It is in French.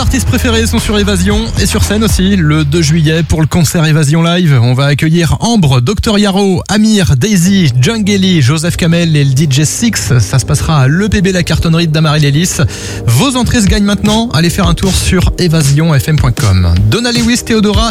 artistes préférés sont sur Évasion et sur scène aussi le 2 juillet pour le concert Évasion Live. On va accueillir Ambre, Dr Yaro, Amir, Daisy, Jungeli, Joseph Kamel et le DJ Six. Ça se passera à l'EPB La Cartonnerie de Damary Lélis. Vos entrées se gagnent maintenant. Allez faire un tour sur évasionfm.com. Donna Lewis, Théodora